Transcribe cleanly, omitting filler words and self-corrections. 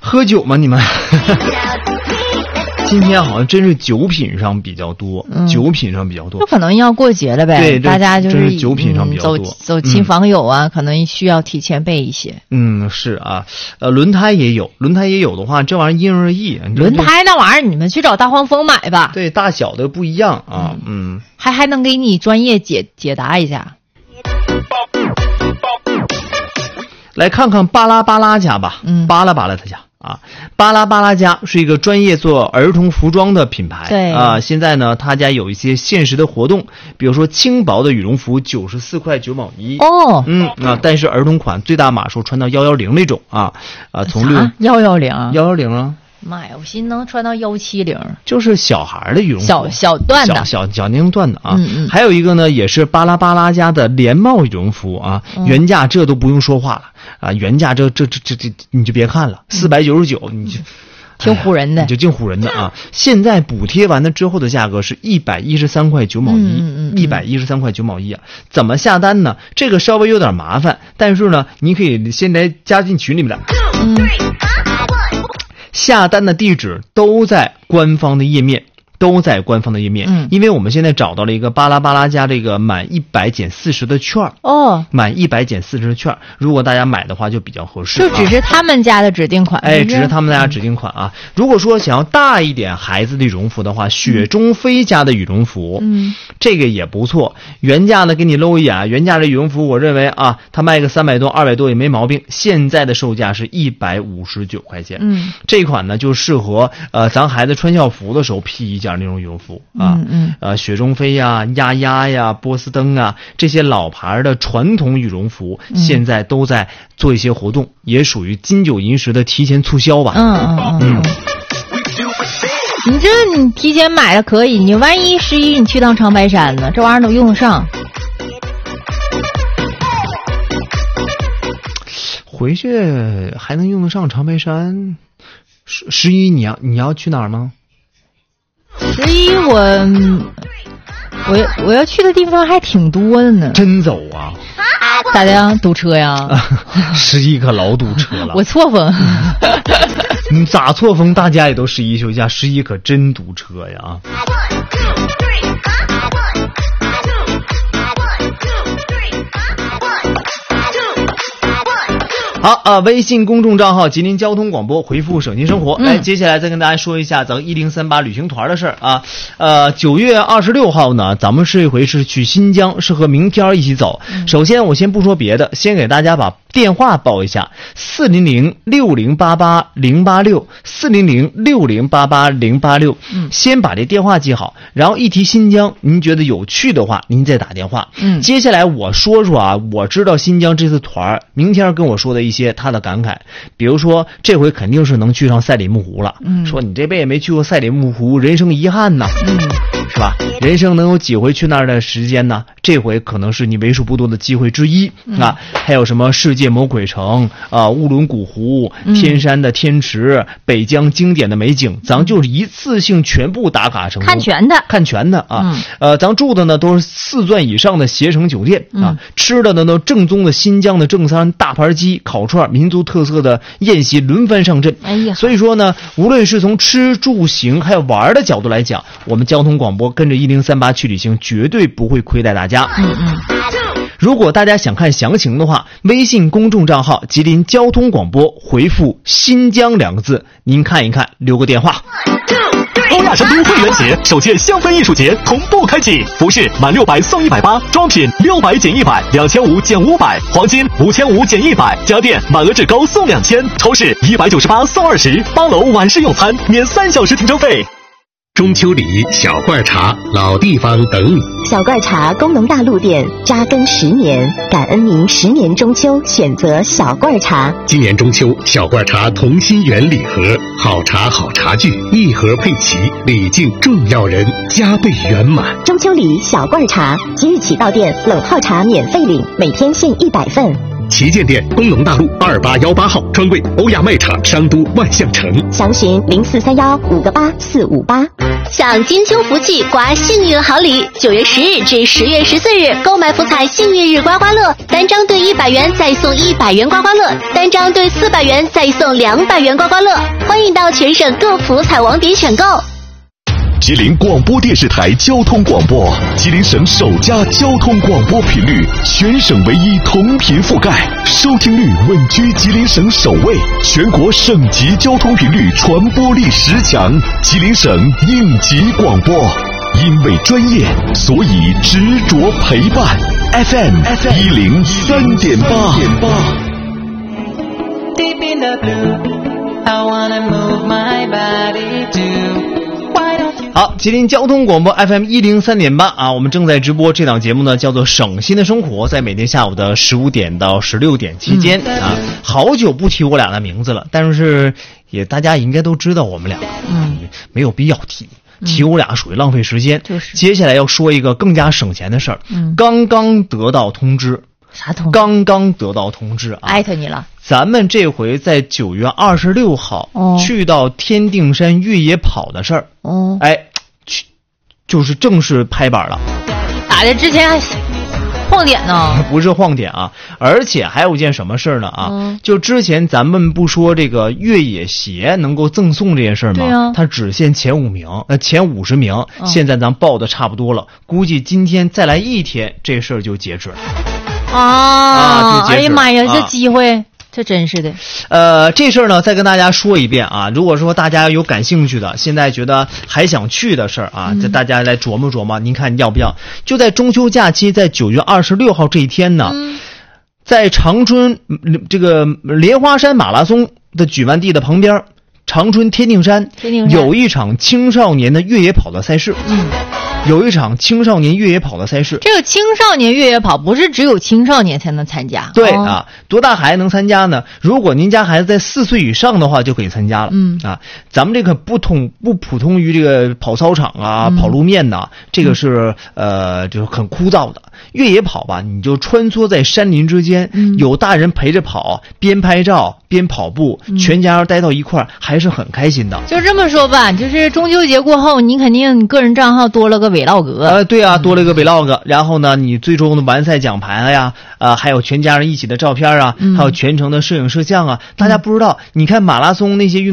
喝酒吗你们？今天好像真是酒品上比较多，酒品上比较多。 有可能要过节了呗， 对， 大家就是酒品上比较多。 走亲访友啊，可能需要提前备一些。 是啊，轮胎也有的话，这玩意儿因人而异。 轮胎那玩意儿，你们去找大黄蜂买吧。 对，大小的不一样啊。 还能给你专业解答一下。 来看看巴拉巴拉家吧，巴拉巴拉他家。巴拉巴拉家是一个专业做儿童服装的品牌。 对现在呢，他家有一些限时的活动，比如说轻薄的羽绒服94块9毛1。但是儿童款最大码数穿到110那种从110啊。 妈呀，我寻思能穿到170， 就是小孩的羽绒服， 小段的， 小那种段的啊。还有一个呢，也是巴拉巴拉家的连帽羽绒服啊，原价这都不用说话了原价这你就别看了，499你就。 挺唬人的， 你就净唬人的啊！现在补贴完了之后的价格是113块9毛1，113块9毛1啊！怎么下单呢？这个稍微有点麻烦，但是呢，你可以先来加进群里面来。下单的地址都在官方的页面。因为我们现在找到了一个巴拉巴拉家这个满100减40的券满100减40的券，如果大家买的话就比较合适。 就只是他们家的指定款， 只是他们家指定款啊。如果说想要大一点孩子的羽绒服的话，雪中飞家的羽绒服，这个也不错。原价呢给你搂一眼，原价的羽绒服我认为它卖个300多200多也没毛病。现在的售价是159块钱。这款呢就适合咱孩子穿校服的时候披一件那种羽绒服雪中飞呀、丫丫呀、波司登啊，这些老牌的传统羽绒服现在都在做一些活动，也属于金九银十的提前促销吧。 你提前买了可以，你万一11你去趟长白山呢，这玩意儿都用得上。 回去还能用得上长白山。11你要去哪儿吗 ？11我要去的地方还挺多的呢。 真走啊？ 咋的？堵车呀 ？11可老堵车了。 我错峰。 你咋错峰？大家也都11休假，11可真堵车呀。好微信公众账号吉林交通广播，回复省心生活。来，接下来再跟大家说一下咱1038旅行团的事儿啊。9月26号呢，咱们这回是去新疆，是和明天一起走。首先我先不说别的，先给大家把电话报一下：400-6088-086，400-6088-086。先把这电话记好，然后一提新疆，您觉得有趣的话，您再打电话。接下来我说说我知道新疆这次团，明天跟我说的一些他的感慨，比如说这回肯定是能去上赛里木湖了。说你这辈子没去过赛里木湖，人生遗憾呐。是吧？人生能有几回去那儿的时间呢？这回可能是你为数不多的机会之一还有什么世界魔鬼城乌伦古湖、天山的天池、北疆经典的美景，咱就是一次性全部打卡成功，看全的咱住的呢都是4钻以上的携程酒店吃的呢都正宗的新疆的正餐、大盘鸡、烤串、民族特色的宴席轮番上阵。所以说呢，无论是从吃住行还有玩的角度来讲，我们交通广播跟着1038去旅行绝对不会亏待大家。如果大家想看详情的话，微信公众账号吉林交通广播回复新疆2个字，您看一看，留个电话。 欧亚山都会员节首届香氛艺术节同步开启，服饰满600送180，装品600减100，2500减500，黄金5500减100，家电满额至高送2000，超市198送20，8楼晚市用餐免3小时停车费。 中秋礼、小罐茶、老地方等你。 小罐茶功能大陆店扎根10年，感恩您10年中秋选择小罐茶。 今年中秋，小罐茶同心圆礼盒，好茶好茶具，一盒配齐，礼敬重要人，加倍圆满。 中秋礼小罐茶即日起到店，冷泡茶免费领，每天限100份。 旗舰店工农大路2818号，专柜欧亚卖场商都万象城。 详询0431-58458。 享金秋福气，刮幸运好礼。9月10日至10月14日，购买福彩幸运日刮刮乐，单张兑100元再送100元刮刮乐，单张兑400元再送200元刮刮乐。欢迎到全省各福彩网点选购。 吉林广播电视台交通广播，吉林省首家交通广播频率，全省唯一同频覆盖，收听率稳居吉林省首位，全国省级交通频率传播力10强，吉林省应急广播。因为专业，所以执着陪伴。FM 103.8。 好，吉林交通广播 FM 103.8啊，我们正在直播这档节目呢，叫做《省心的生活》，在每天下午的15点到16点期间啊。好久不提我俩的名字了，但是也大家应该都知道我们俩，没有必要提我俩属于浪费时间。 就是接下来要说一个更加省钱的事儿，刚刚得到通知。 啥通知？ 刚刚得到通知啊！ 艾特你了。 咱们这回在9月26号去到天定山越野跑的事儿，就是正式拍板了。 打的之前还晃点呢？ 不是晃点啊，而且还有一件什么事儿呢啊？就之前咱们不说这个越野鞋能够赠送这件事儿吗？ 对啊， 它只限前5名，前50名，现在咱报的差不多了，估计今天再来一天，这事儿就截止了。 哎呀妈呀，这机会这真是的。 这事儿呢，再跟大家说一遍啊。如果说大家有感兴趣的，现在觉得还想去的事儿啊，这大家来琢磨琢磨，您看要不要？就在中秋假期，在9月26号这一天呢，在长春这个莲花山马拉松的举办地的旁边，长春天定山有一场青少年的越野跑的赛事。有一场青少年越野跑的赛事。 这个青少年越野跑不是只有青少年才能参加？ 对啊，多大孩子能参加呢？如果您家孩子在4岁以上的话，就可以参加了。咱们这个不普通于这个跑操场啊、跑路面呐，这个是就是很枯燥的。越野跑吧，你就穿梭在山林之间，有大人陪着跑，边拍照边跑步，全家待到一块儿，还是很开心的。 就这么说吧，就是中秋节过后，你肯定个人账号多了个vlog。 对啊，多了一个 vlog，然后呢，你最终的完赛奖牌呀，还有全家人一起的照片啊，还有全程的摄影摄像啊，大家不知道，你看马拉松那些运